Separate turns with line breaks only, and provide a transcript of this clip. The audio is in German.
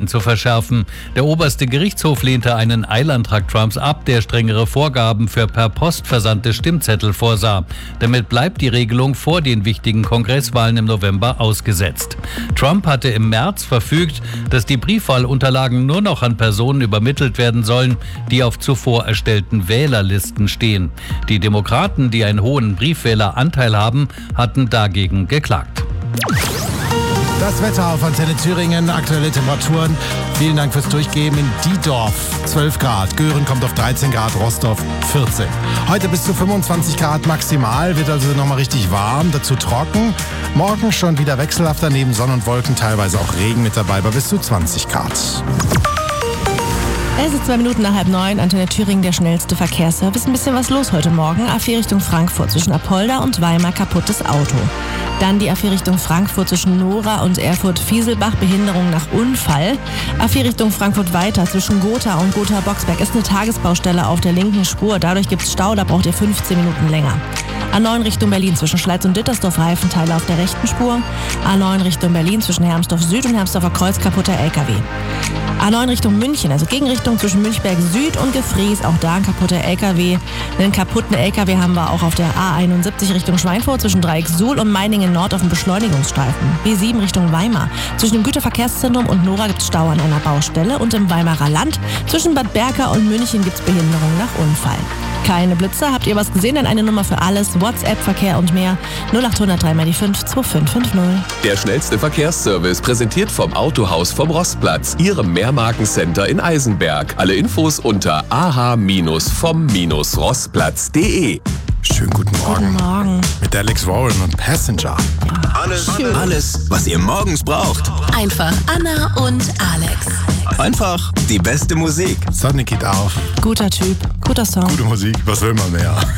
zu verschärfen. Der oberste Gerichtshof lehnte einen Eilantrag Trumps ab, der strengere Vorgaben für per Post versandte Stimmzettel vorsah. Damit bleibt die Regelung vor den wichtigen Kongresswahlen im November ausgesetzt. Trump hatte im März verfügt, dass die Briefwahlunterlagen nur noch an Personen übermittelt werden sollen, die auf zuvor erstellten Wählerlisten stehen. Die Demokraten, die einen hohen Briefwähleranteil haben, hatten dagegen geklagt.
Das Wetter auf Antenne Thüringen, aktuelle Temperaturen. Vielen Dank fürs Durchgeben. In Diedorf 12 Grad, Göhren kommt auf 13 Grad, Rostorf 14. Heute bis zu 25 Grad maximal, wird also nochmal richtig warm, dazu trocken. Morgen schon wieder wechselhafter, neben Sonne und Wolken teilweise auch Regen mit dabei, bei bis zu 20 Grad.
Es ist 2 Minuten nach 8:30, Antenne Thüringen, der schnellste Verkehrsservice. Ein bisschen was los heute Morgen. A4 Richtung Frankfurt zwischen Apolda und Weimar, kaputtes Auto. Dann die A4 Richtung Frankfurt zwischen Nora und Erfurt-Fieselbach, Behinderung nach Unfall. A4 Richtung Frankfurt weiter zwischen Gotha und Gotha-Boxberg ist eine Tagesbaustelle auf der linken Spur. Dadurch gibt es Stau, da braucht ihr 15 Minuten länger. A9 Richtung Berlin zwischen Schleiz und Dittersdorf, Reifenteile auf der rechten Spur. A9 Richtung Berlin zwischen Hermsdorf Süd und Hermsdorfer Kreuz, kaputter LKW. A9 Richtung München, also Gegenrichtung zwischen Münchberg Süd und Gefries, auch da ein kaputter LKW. Einen kaputten LKW haben wir auch auf der A71 Richtung Schweinfurt zwischen Dreieck Suhl und Meiningen Nord auf dem Beschleunigungsstreifen. B7 Richtung Weimar. Zwischen dem Güterverkehrszentrum und Nora gibt es Stau an einer Baustelle und im Weimarer Land zwischen Bad Berka und München gibt es Behinderung nach Unfall. Keine Blitze, habt ihr was gesehen? Dann eine Nummer für alles, WhatsApp, Verkehr und mehr. 0800 3x5 2550.
Der schnellste Verkehrsservice, präsentiert vom Autohaus vom Rostplatz, Ihrem Mehrmarkencenter in Eisenberg. Alle Infos unter ah-vom-rostplatz.de.
Schönen guten Morgen.
Guten Morgen.
Mit Alex Warren und Passenger.
Alles, was ihr morgens braucht.
Einfach Anna und Alex.
Einfach die beste Musik.
Sonne geht auf.
Guter Typ, guter Song.
Gute Musik, was will man mehr?